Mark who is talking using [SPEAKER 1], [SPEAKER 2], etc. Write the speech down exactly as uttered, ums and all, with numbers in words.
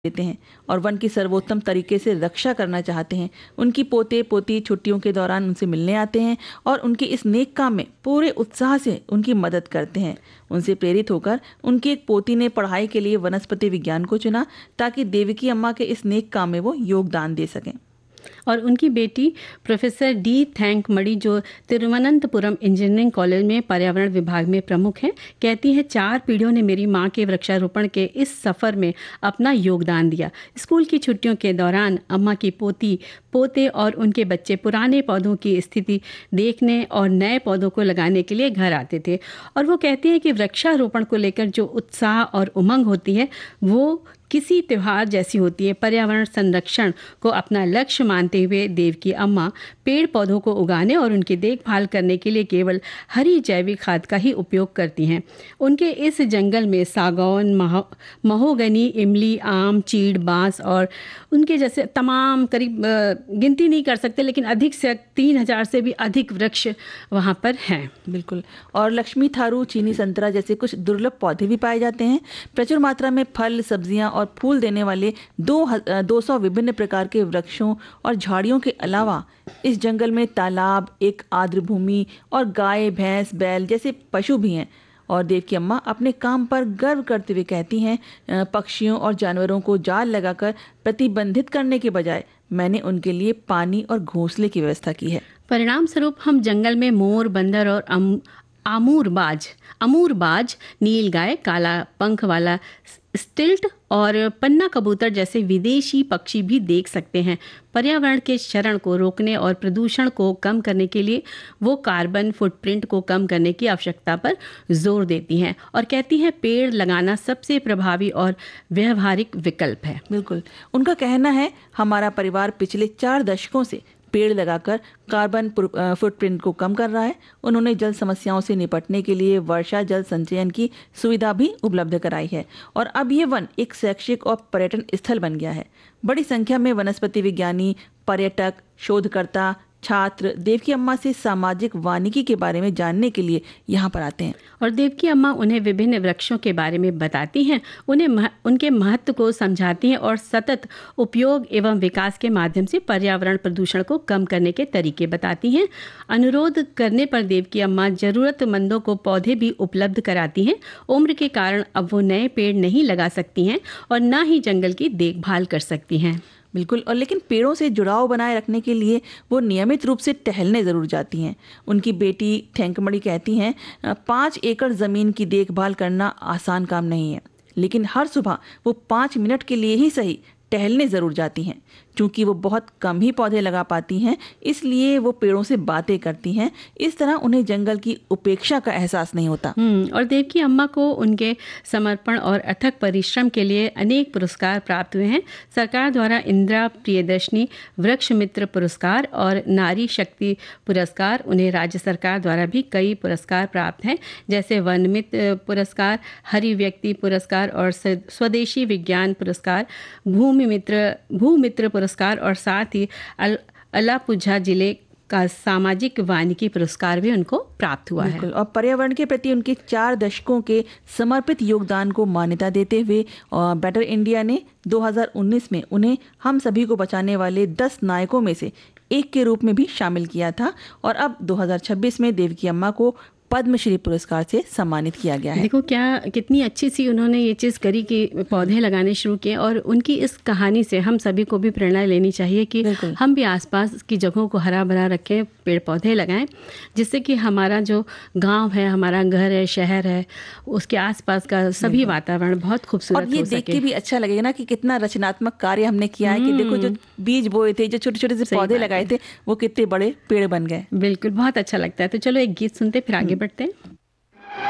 [SPEAKER 1] देते हैं और वन की सर्वोत्तम तरीके से रक्षा करना चाहते हैं। उनकी पोते पोती छुट्टियों के दौरान उनसे मिलने आते हैं और उनके इस नेक काम में पूरे उत्साह से उनकी मदद करते हैं। उनसे प्रेरित होकर उनकी एक पोती ने पढ़ाई के लिए वनस्पति विज्ञान को चुना ताकि देवकी अम्मा के इस नेक काम में वो योगदान दे सकें।
[SPEAKER 2] और उनकी बेटी प्रोफेसर डी थैंकमणि, जो तिरुवनंतपुरम इंजीनियरिंग कॉलेज में पर्यावरण विभाग में प्रमुख हैं, कहती हैं, चार पीढ़ियों ने मेरी मां के वृक्षारोपण के इस सफ़र में अपना योगदान दिया। स्कूल की छुट्टियों के दौरान अम्मा की पोती पोते और उनके बच्चे पुराने पौधों की स्थिति देखने और नए पौधों को लगाने के लिए घर आते थे। और वो कहती हैं कि वृक्षारोपण को लेकर जो उत्साह और उमंग होती है वो किसी त्यौहार जैसी होती है। पर्यावरण संरक्षण को अपना लक्ष्य मानते हुए देवकी अम्मा पेड़ पौधों को उगाने और उनकी देखभाल करने के लिए केवल हरी जैविक खाद का ही उपयोग करती हैं। उनके इस जंगल में सागौन, महो महोगनी, इमली, आम, चीड़, बांस और उनके जैसे तमाम करीब गिनती नहीं कर सकते लेकिन अधिक से तीन हजार से भी अधिक वृक्ष वहाँ पर हैं।
[SPEAKER 1] बिल्कुल। और लक्ष्मी थारू, चीनी संतरा जैसे कुछ दुर्लभ पौधे भी पाए जाते हैं। प्रचुर मात्रा में फल, सब्जियां और फूल देने वाले दो दो सौ विभिन्न प्रकार के वृक्षों और झाड़ियों के अलावा इस जंगल में तालाब, एक आर्द्र भूमि और गाय, भैंस, बैल जैसे पशु भी हैं। और देवकी अम्मा अपने काम पर गर्व करते हुए कहती हैं, पक्षियों और जानवरों को जाल लगाकर प्रतिबंधित करने के बजाय मैंने उनके लिए पानी और घोंसले की व्यवस्था की है।
[SPEAKER 2] परिणाम स्वरूप हम जंगल में मोर, बंदर और अम, आमूरबाज अमूरबाज नीलगाय, काला पंख वाला स्टिल्ट और पन्ना कबूतर जैसे विदेशी पक्षी भी देख सकते हैं। पर्यावरण के क्षरण को रोकने और प्रदूषण को कम करने के लिए वो कार्बन फुटप्रिंट को कम करने की आवश्यकता पर जोर देती हैं और कहती हैं पेड़ लगाना सबसे प्रभावी और व्यवहारिक विकल्प है।
[SPEAKER 1] बिल्कुल। उनका कहना है, हमारा परिवार पिछले चार दशकों से पेड़ लगाकर कार्बन फुटप्रिंट को कम कर रहा है। उन्होंने जल समस्याओं से निपटने के लिए वर्षा जल संचयन की सुविधा भी उपलब्ध कराई है और अब ये वन एक शैक्षिक और पर्यटन स्थल बन गया है। बड़ी संख्या में वनस्पति विज्ञानी, पर्यटक, शोधकर्ता, छात्र देवकी अम्मा से सामाजिक वानिकी के बारे में जानने के लिए यहाँ पर आते हैं।
[SPEAKER 2] और देवकी अम्मा उन्हें विभिन्न वृक्षों के बारे में बताती हैं, उन्हें मह, उनके महत्व को समझाती हैं और सतत उपयोग एवं विकास के माध्यम से पर्यावरण प्रदूषण को कम करने के तरीके बताती हैं। अनुरोध करने पर देवकी अम्मा जरूरतमंदों को पौधे भी उपलब्ध कराती हैं। उम्र के कारण अब वो नए पेड़ नहीं लगा सकती हैं और न ही जंगल की देखभाल कर सकती हैं।
[SPEAKER 1] बिल्कुल। और लेकिन पेड़ों से जुड़ाव बनाए रखने के लिए वो नियमित रूप से टहलने ज़रूर जाती हैं। उनकी बेटी थैंकमणि कहती हैं, पाँच एकड़ ज़मीन की देखभाल करना आसान काम नहीं है, लेकिन हर सुबह वो पाँच मिनट के लिए ही सही टहलने ज़रूर जाती हैं। क्योंकि वो बहुत कम ही पौधे लगा पाती हैं, इसलिए वो पेड़ों से बातें करती हैं। इस तरह उन्हें जंगल की उपेक्षा का एहसास नहीं होता।
[SPEAKER 2] और देवकी अम्मा को उनके समर्पण और अथक परिश्रम के लिए अनेक पुरस्कार प्राप्त हुए हैं। सरकार द्वारा इंदिरा प्रियदर्शनी वृक्ष मित्र पुरस्कार और नारी शक्ति पुरस्कार, उन्हें राज्य सरकार द्वारा भी कई पुरस्कार प्राप्त हैं, जैसे वन मित्र पुरस्कार, हरि व्यक्ति पुरस्कार और स्वदेशी विज्ञान पुरस्कार, भूमि मित्र भूमित्र पुरस्कार और साथ ही अल, अलापुझा जिले का सामाजिक वानिकी पुरस्कार भी उनको प्राप्त हुआ है।
[SPEAKER 1] और पर्यावरण के प्रति उनके चार दशकों के समर्पित योगदान को मान्यता देते हुए बेटर इंडिया ने दो हज़ार उन्नीस में उन्हें हम सभी को बचाने वाले दस नायकों में से एक के रूप में भी शामिल किया था और अब दो हज़ार छब्बीस में देवकी अम्मा को पद्मश्री पुरस्कार से सम्मानित किया गया है।
[SPEAKER 2] देखो क्या कितनी अच्छी सी उन्होंने ये चीज़ करी कि पौधे लगाने शुरू किए और उनकी इस कहानी से हम सभी को भी प्रेरणा लेनी चाहिए कि हम भी आसपास की जगहों को हरा भरा रखें, पेड़ पौधे लगाएं, जिससे कि हमारा जो गांव है, हमारा घर है, शहर है, उसके आसपास का सभी वातावरण बहुत खूबसूरत हो सके।
[SPEAKER 1] और ये देख के भी अच्छा लगेगा ना कि कितना रचनात्मक कार्य हमने किया है कि देखो जो बीज बोए थे, जो छोटे छोटे से पौधे लगाए थे, वो कितने बड़े पेड़ बन गए।
[SPEAKER 2] बिल्कुल, बहुत अच्छा लगता है। तो चलो एक गीत सुनते फिर आगे बढ़ते हैं।